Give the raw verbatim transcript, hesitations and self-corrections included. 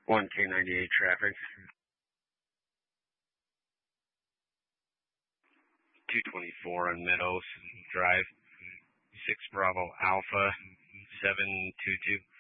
one K ninety-eight traffic. two twenty-four on Meadows Drive. six Bravo Alpha seven two two.